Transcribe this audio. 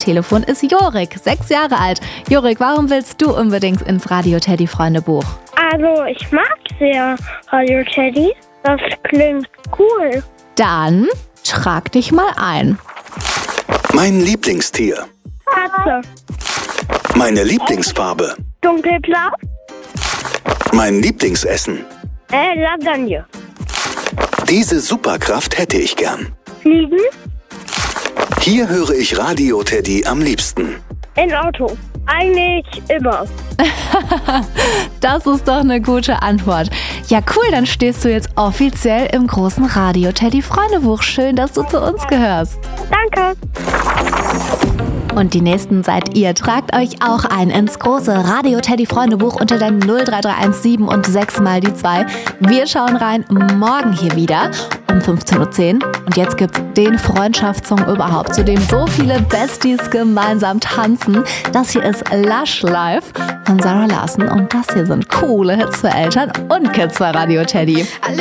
Telefon ist Jorik, 6 Jahre alt. Jorik, warum willst du unbedingt ins Radio Teddy Freundebuch? Also, ich mag sehr Radio Teddy. Das klingt cool. Dann trag dich mal ein. Mein Lieblingstier. Katze. Meine Lieblingsfarbe. Dunkelblau. Mein Lieblingsessen. Lasagne. Diese Superkraft hätte ich gern. Fliegen. Hier höre ich Radio Teddy am liebsten. In Auto. Eigentlich immer. Das ist doch eine gute Antwort. Ja, cool, dann stehst du jetzt offiziell im großen Radio Teddy Freundebuch. Schön, dass du zu uns gehörst. Danke. Und die nächsten seid ihr. Tragt euch auch ein ins große Radio Teddy Freundebuch unter der 03317 und 6 mal die 2. Wir schauen rein morgen hier wieder um 15.10 Uhr. Und jetzt gibt's den Freundschaftssong überhaupt, zu dem so viele Besties gemeinsam tanzen. Das hier ist Lush Life von Sarah Larson und das hier sind coole Hits für Eltern und Kids bei Radio Teddy.